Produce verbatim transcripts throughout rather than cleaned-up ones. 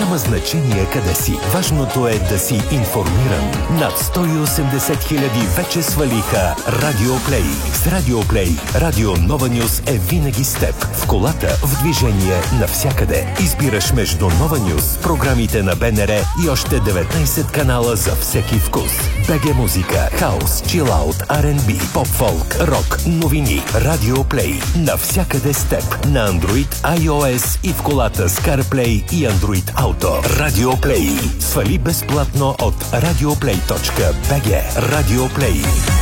Няма значение къде си. Важното е да си информиран. Над сто и осемдесет хиляди вече свалиха Радио Плей. С Радио Плей, Радио Нова Нюс е винаги с теб. В колата, в движение, навсякъде. Избираш между Нова Нюс, програмите на БНР и още деветнайсет канала за всеки вкус. БГ музика, хаус, чилаут, Ар енд Би, поп-фолк, рок, новини. Радио Плей. Навсякъде с теб. На Android, iOS и в колата с CarPlay и Android Auto. Радио Плей. Свали безплатно от радиоплей точка би джи. Радио Плей.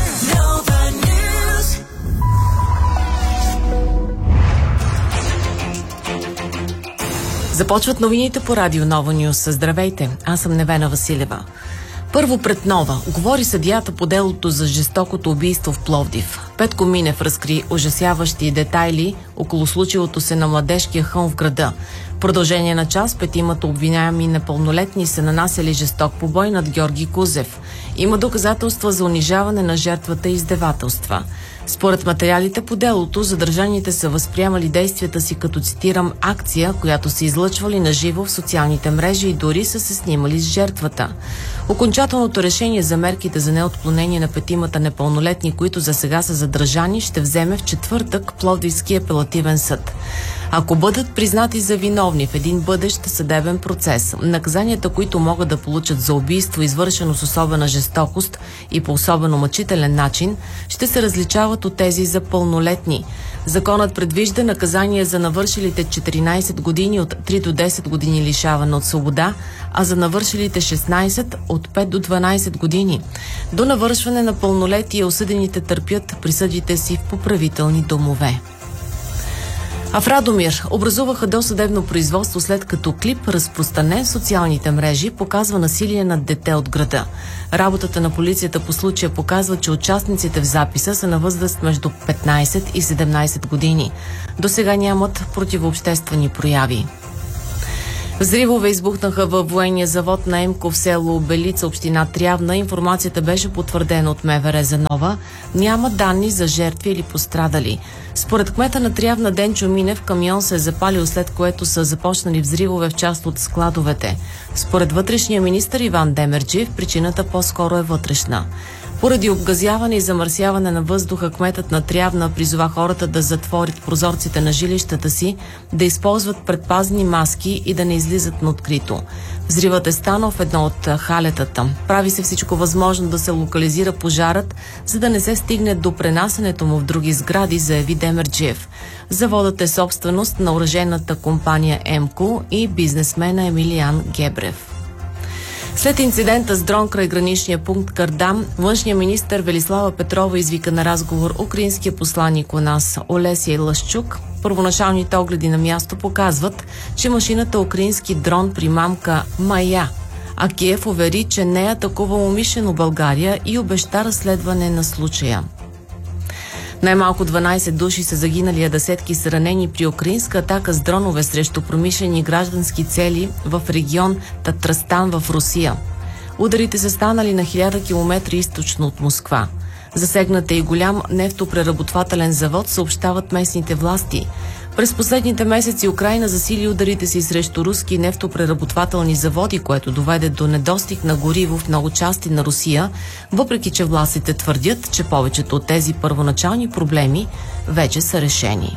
Започват новините по Радио Нова Нюс. Здравейте, аз съм Невена Василева. Първо пред Нова. Говори съдията по делото за жестокото убийство в Пловдив. Петко Минев разкри ужасяващи детайли около случилото се на младежкия хълм в града. В продължение на час петимата обвиняеми непълнолетни са нанасяли жесток побой над Георги Кузев. Има доказателства за унижаване на жертвата и издевателства. Според материалите по делото, задържаните са възприемали действията си като, цитирам, акция, която са излъчвали на живо в социалните мрежи и дори са се снимали с жертвата. Окончателното решение за мерките за неотклонение на петимата непълнолетни, които за сега са задържани, ще вземе в четвъртък Пловдивски апелативен съд. Ако бъдат признати за виновни в един бъдещ съдебен процес, наказанията, които могат да получат за убийство, извършено с особена жестокост и по особено мъчителен начин, ще се различават от тези за пълнолетни. Законът предвижда наказание за навършилите четиринайсет години от три до десет години лишаване от свобода, а за навършилите шестнайсет от пет до дванайсет години. До навършване на пълнолетие осъдените търпят присъдите си в поправителни домове. А в Радомир образуваха досъдебно производство, след като клип, разпространен в социалните мрежи, показва насилие над дете от града. Работата на полицията по случая показва, че участниците в записа са на възраст между петнайсет и седемнайсет години. До сега нямат противообществени прояви. Взривове избухнаха във военния завод на Емко в село Белица, община Трявна. Информацията беше потвърдена от МВР за Нова. Няма данни за жертви или пострадали. Според кмета на Трявна Денчо Минев, камион се е запалил, след което са започнали взривове в част от складовете. Според вътрешния министър Иван Демерджиев, причината по-скоро е вътрешна. Поради обгазяване и замърсяване на въздуха, кметът на Трявна призова хората да затворят прозорците на жилищата си, да използват предпазни маски и да не излизат на открито. Взривът е станал в едно от халетата. Прави се всичко възможно да се локализира пожарът, за да не се стигне до пренасенето му в други сгради, заяви Демерджиев. Заводът е собственост на оръжейната компания Емко и бизнесмена Емилиан Гебрев. След инцидента с дрон край граничния пункт Кардам, външният министър Велислава Петрова извика на разговор украинския посланик у нас Олесия Лъщук. Първоначалните огледи на място показват, че машината украински дрон примамка Мая, а Киев увери, че не е атакувал умишлено България и обеща разследване на случая. Най-малко дванайсет души са загинали, а десетки са ранени при украинска атака с дронове срещу промишлени граждански цели в регион Татрастан в Русия. Ударите са станали на хиляда километра източно от Москва. Засегнат е и голям нефтопреработвателен завод, съобщават местните власти. През последните месеци Украйна засили ударите си срещу руски нефтопреработвателни заводи, което доведе до недостиг на гориво в много части на Русия, въпреки че властите твърдят, че повечето от тези първоначални проблеми вече са решени.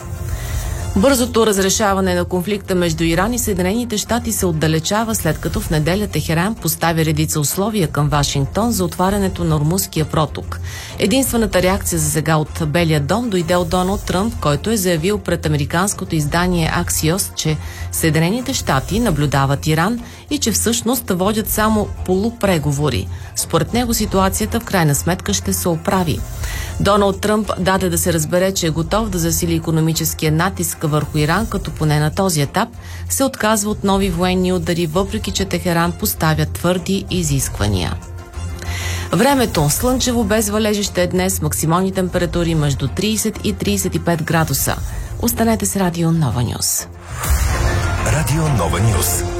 Бързото разрешаване на конфликта между Иран и Съединените щати се отдалечава, след като в неделя Техеран постави редица условия към Вашингтон за отварянето на Ормузския проток. Единствената реакция за сега от Белия дом дойде от Доналд Тръмп, който е заявил пред американското издание Axios, че Съединените щати наблюдават Иран и че всъщност водят само полупреговори. Според него ситуацията в крайна сметка ще се оправи. Доналд Тръмп даде да се разбере, че е готов да засили икономическия натиск върху Иран, като поне на този етап се отказва от нови военни удари, въпреки че Техеран поставя твърди изисквания. Времето. Слънчево без валежище е днес, максимални температури между трийсет и трийсет и пет градуса. Останете с Радио Нова Нюс. Радио Нова Нюс.